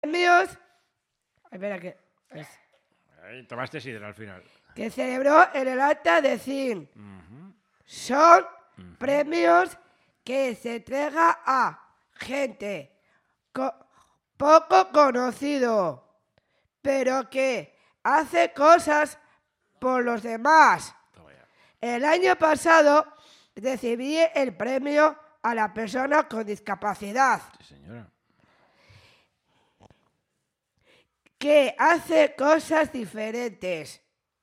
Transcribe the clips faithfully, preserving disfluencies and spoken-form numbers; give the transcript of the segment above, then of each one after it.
premios. Espera que. Es, Ahí, tomaste sidra al final. que celebró en el Alta de Cin. Uh-huh. Son Uh-huh. premios que se entrega a gente co- poco conocido, pero que hace cosas por los demás. Toma ya. El año pasado recibí el premio a la persona con discapacidad, Sí, señora. que hace cosas diferentes.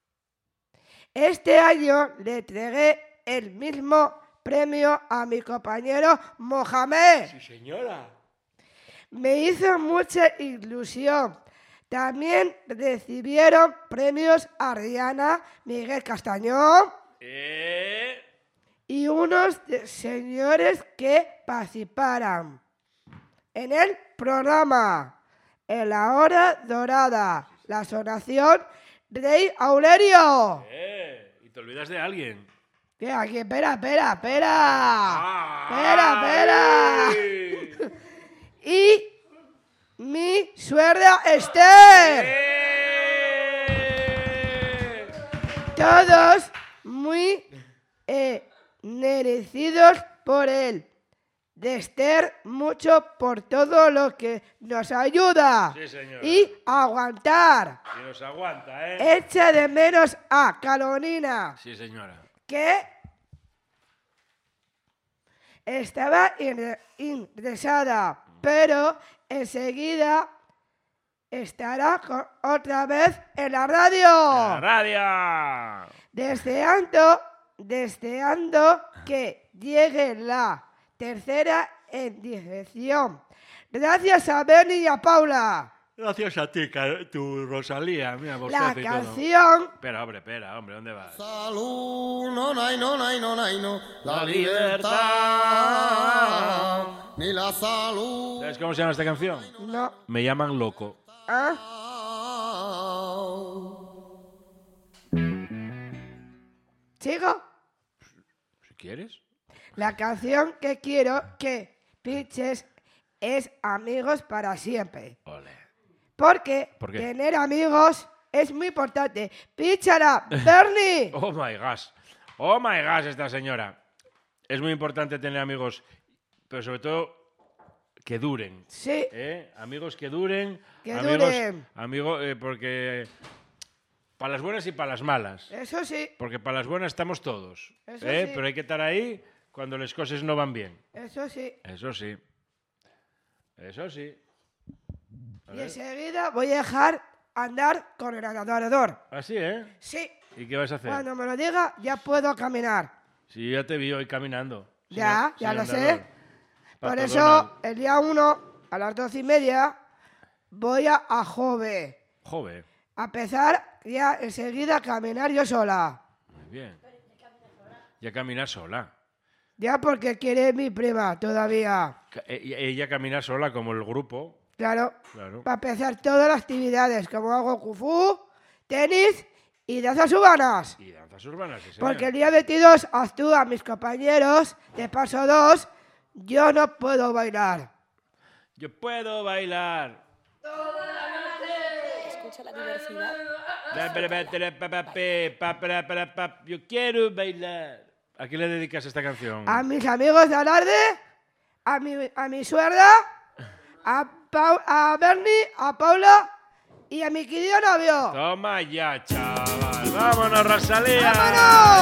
Este año le entregué el mismo premio a mi compañero Mohamed. Sí, señora. Me hizo mucha ilusión. También recibieron premios a Rihanna, Miguel Castañón Eh... y unos de- señores que participaran en el programa En la Hora Dorada, la sonación Rey Aurelio. Eh... Y te olvidas de alguien. ¿Qué? Aquí, espera, espera, espera. Espera, espera. Y mi suegra Esther. ¡Eh! Todos muy eh, merecidos por él. De Esther, mucho por todo lo que nos ayuda. Sí, señora. Y aguantar. Y nos aguanta, ¿eh? Echa de menos a Carolina, Sí, señora. que estaba in- interesada, pero enseguida estará con- otra vez en la radio. ¡La radio! Deseando, deseando que llegue la tercera edición. Gracias a Bernie y a Paula. Gracias a ti, Car- tu Rosalía. Mira, La bostezo y todo. canción Espera, hombre, espera, hombre, ¿dónde vas? Salud, no, no, no, no, no, no, no. La La libertad, libertad. ni la salud. ¿Sabes cómo se llama esta canción? no. Me llaman loco. ¿Ah? ¿Sigo? Si quieres. La canción que quiero que pinches es Amigos para siempre. Ole. Porque ¿Por qué? tener amigos es muy importante. ¡Píchala, Bernie! Oh my gosh. Oh my gosh, esta señora. Es muy importante tener amigos, pero sobre todo que duren. Sí, ¿Eh? Amigos que duren. Que amigos, duren. Amigos, eh, porque para las buenas y para las malas. eso sí, Porque para las buenas estamos todos. Eso ¿eh? sí. Pero hay que estar ahí cuando las cosas no van bien. eso sí. Eso sí. Eso sí. A Y ver. enseguida voy a dejar andar con el adorador. Así, ¿eh? Sí, ¿Y qué vas a hacer? cuando me lo diga ya puedo caminar. Sí, ya te vi hoy caminando. Ya, Señor- ya lo señor sé. andador. Por Pato eso, Donald. el día uno, a las doce y media, voy a, a Jove. Joder. A empezar ya enseguida a caminar yo sola. Muy bien. Ya camina sola. Ya porque quiere mi prima todavía. Ca- e- Ella camina sola como el grupo. Claro, Claro. para empezar todas las actividades, como hago kung-fu, tenis y danzas urbanas. Y danzas urbanas, sí, señor. Porque el día veintidós actúan mis compañeros de paso dos, yo no puedo bailar. Yo puedo bailar. Escucha la diversidad. Yo quiero bailar. ¿A qué le dedicas esta canción? A mis amigos de Alarde, a mi, a mi suegra, a, Pau- a Bernie, a Paula y a mi querido novio. Toma ya, chaval. Vámonos, Rosalía. ¡Vámonos!